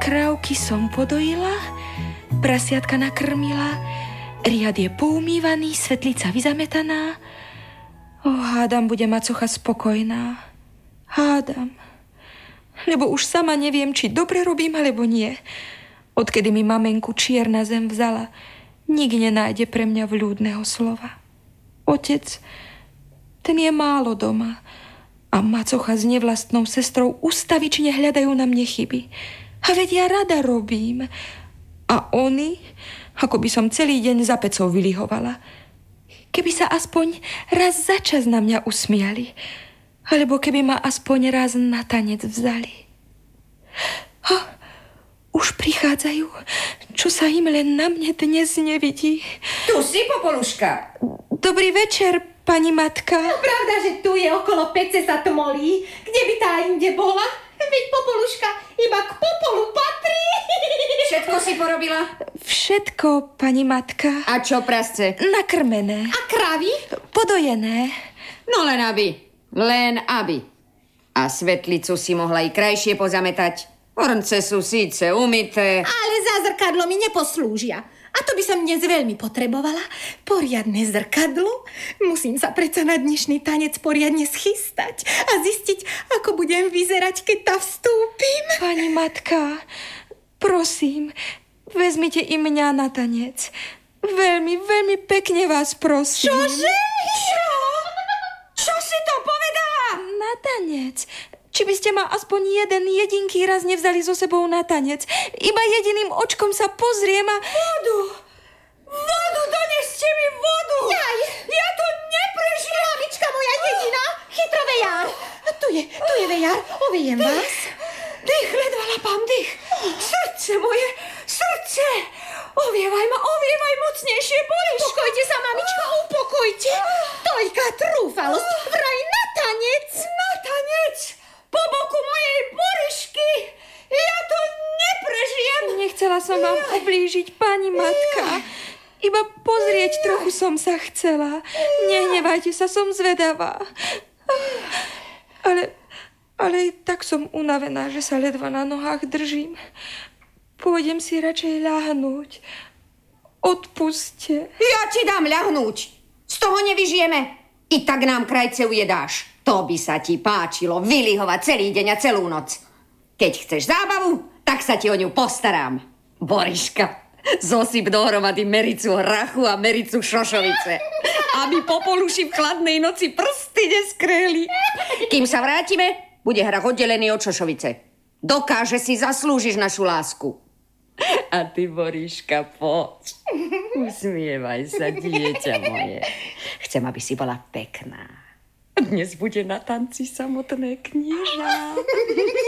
Krávky som podojila, prasiatka nakrmila, riad je poumývaný, svetlica vyzametaná. Hádam, bude macocha spokojná. Hádam. Lebo už sama neviem, či dobre robím, alebo nie. Odkedy mi mamenku čierna zem vzala, nik nenájde pre mňa vľúdneho slova. Otec, ten je málo doma a macocha s nevlastnou sestrou ustavične hľadajú na mne chyby. A veď ja rada robím. A oni, ako by som celý deň za pecou vylihovala. Keby sa aspoň raz za čas na mňa usmiali, alebo keby ma aspoň raz na tanec vzali. Už prichádzajú, čo sa im len na mne dnes nevidí. Tu si, Popoluška. Dobrý večer, pani matka. Pravda, že tu je okolo pece sa tmolí. Kde by tá inde bola? Veď Popoluška iba k popolu patrí. Všetko si porobila? Všetko, pani matka. A čo, prasce? Nakrmené. A kravy? Podojené. No len aby. Len aby. A svetlicu si mohla i krajšie pozametať. Ornce sú síce umyté. Ale za zrkadlo mi neposlúžia. A to by som dnes veľmi potrebovala. Poriadne zrkadlo. Musím sa predsa na dnešný tanec poriadne schystať a zistiť, ako budem vyzerať, keď tam vstúpim. Pani matka, prosím, vezmite i mňa na tanec. Veľmi, veľmi pekne vás prosím. Čože? Čo si to povedala? Na tanec. Či by ste ma aspoň jeden jedinký raz nevzali so sebou na tanec. Iba jediným očkom sa pozriem a... Vodu, doneste mi vodu! Jaj! Ja to neprežijem! Mamička moja jediná, chytro vejár. Tu je vejár, ovejem vás. Dých, ledva lapám dých. Srdce moje, srdce! Ovievaj mocnejšie, Boriško. Upokojte sa, mamička, upokojte. Toľká trúfalosť, vraj na tanec. Na tanec? Po boku mojej Borišky! Ja to neprežijem! Nechcela som vám ublížiť, pani matka. Iba pozrieť trochu som sa chcela. Nehnevajte sa, som zvedavá. Ale tak som unavená, že sa ledva na nohách držím. Pôjdem si radšej ľahnúť. Odpuste. Ja ti dám ľahnúť. Z toho nevyžijeme. I tak nám krajce ujedáš. To by sa ti páčilo, vylihovať celý deň a celú noc. Keď chceš zábavu, tak sa ti o ňu postarám. Boriška, zosyp dohromady mericu hrachu a mericu šošovice. Aby Popoluši v chladnej noci prsty neskreli. Kým sa vrátime, bude hrach oddelený od šošovice. Dokáže si zaslúžiš našu lásku. A ty, Boriška, poď. Usmievaj sa, dieťa moje. Chcem, aby si bola pekná. Dnes bude na tanci samotné knieža.